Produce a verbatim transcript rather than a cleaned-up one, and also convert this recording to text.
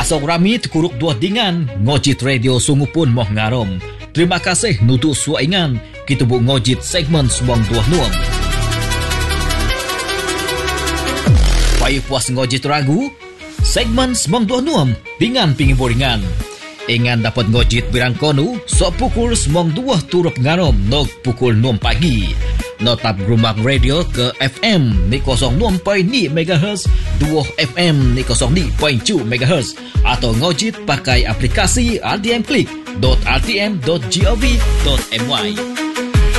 Pasok rami tekuruk dua dingan, ngojit radio sungguh pun moh ngarom. Terima kasih nutu suaingan, kita bu ngojit segmen semong dua nuam. Payah puas ngojit ragu, segmen semong dua nuam, pingan pingin boringan. Ingan dapat ngojit birang konu, so pukul semong dua turup ngarom, nog pukul enam pagi. Notap Grumak Radio ke F M ni kosong enam perpuluhan lima megahertz, dua F M ni kosong lima perpuluhan dua megahertz, atau ngojit pakai aplikasi r t m click dot r t m dot gov dot my.